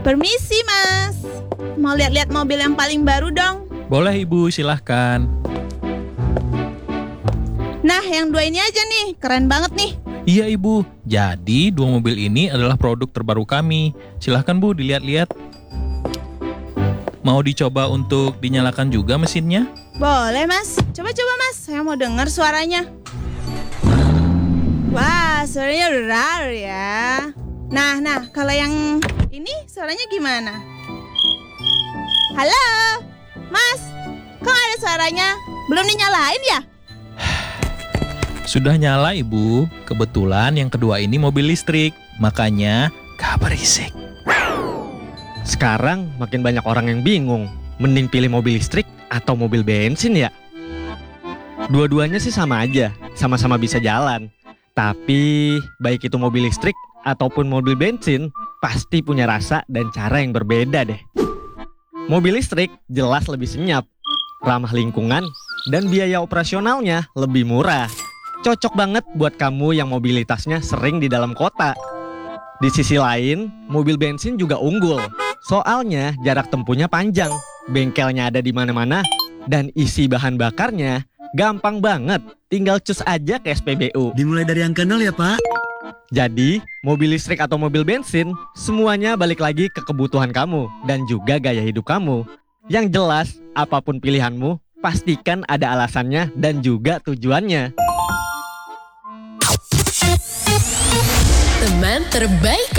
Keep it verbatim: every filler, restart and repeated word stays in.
Permisi, Mas. Mau lihat-lihat mobil yang paling baru dong? Boleh Ibu, silahkan. Nah, yang dua ini aja nih. Keren banget nih. Iya Ibu, jadi dua mobil ini adalah produk terbaru kami. Silahkan Bu, dilihat-lihat. Mau dicoba untuk dinyalakan juga mesinnya? Boleh, Mas. Coba-coba, Mas. Saya mau dengar suaranya. Wah, suaranya rar ya. Nah, nah, kalau yang ini suaranya gimana? Halo, Mas. Kok nggak ada suaranya? Belum dinyalain ya? Sudah nyala Ibu. Kebetulan yang kedua ini mobil listrik, makanya gak berisik. Sekarang makin banyak orang yang bingung, mending pilih mobil listrik atau mobil bensin ya? Dua-duanya sih sama aja, sama-sama bisa jalan. Tapi baik itu mobil listrik ataupun mobil bensin, pasti punya rasa dan cara yang berbeda deh. Mobil listrik jelas lebih senyap, ramah lingkungan, dan biaya operasionalnya lebih murah. Cocok banget buat kamu yang mobilitasnya sering di dalam kota. Di sisi lain, mobil bensin juga unggul. Soalnya jarak tempuhnya panjang, bengkelnya ada di mana-mana, dan isi bahan bakarnya gampang banget, tinggal cus aja ke S P B U. Dimulai dari angka nol ya Pak? Jadi, mobil listrik atau mobil bensin, semuanya balik lagi ke kebutuhan kamu dan juga gaya hidup kamu. Yang jelas, apapun pilihanmu, pastikan ada alasannya dan juga tujuannya. Teman terbaik